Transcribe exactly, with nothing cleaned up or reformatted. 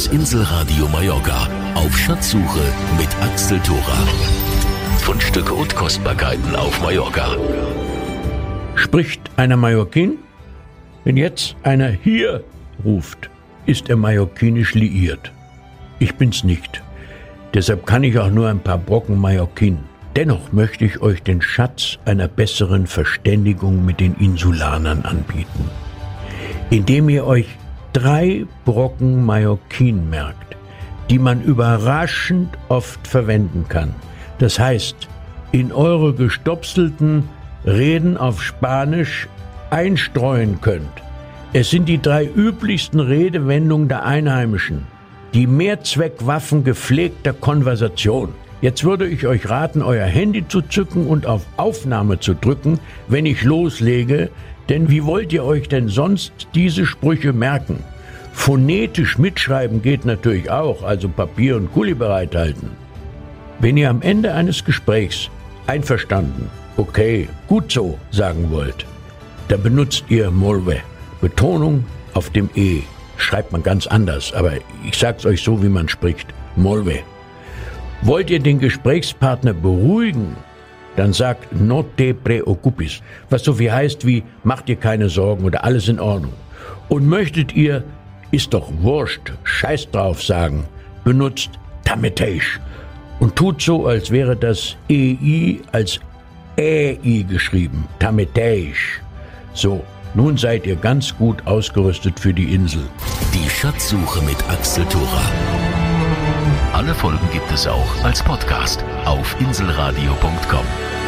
Inselradio Mallorca auf Schatzsuche mit Axel Thora. Fundstücke und Kostbarkeiten auf Mallorca. Spricht einer Mallorquin? Wenn jetzt einer hier ruft, ist er mallorquinisch liiert. Ich bin's nicht. Deshalb kann ich auch nur ein paar Brocken Mallorquin. Dennoch möchte ich euch den Schatz einer besseren Verständigung mit den Insulanern anbieten, indem ihr euch drei Brocken Mallorquin merkt, die man überraschend oft verwenden kann. Das heißt, in eure gestopselten Reden auf Spanisch einstreuen könnt. Es sind die drei üblichsten Redewendungen der Einheimischen, die Mehrzweckwaffen gepflegter Konversation. Jetzt würde ich euch raten, euer Handy zu zücken und auf Aufnahme zu drücken, wenn ich loslege, denn wie wollt ihr euch denn sonst diese Sprüche merken? Phonetisch mitschreiben geht natürlich auch, also Papier und Kuli bereithalten. Wenn ihr am Ende eines Gesprächs einverstanden, okay, gut so sagen wollt, dann benutzt ihr Molve. Betonung auf dem E. Schreibt man ganz anders, aber ich sag's euch so, wie man spricht. Molve. Wollt ihr den Gesprächspartner beruhigen, dann sagt no te preocupes, was so viel heißt wie macht dir keine Sorgen oder alles in Ordnung. Und möchtet ihr, ist doch wurscht, scheiß drauf sagen, benutzt tameteisch und tut so, als wäre das E I als Ä I geschrieben, tameteisch. So, nun seid ihr ganz gut ausgerüstet für die Insel. Die Schatzsuche mit Axel Thora. Alle Folgen gibt es auch als Podcast auf inselradio punkt com.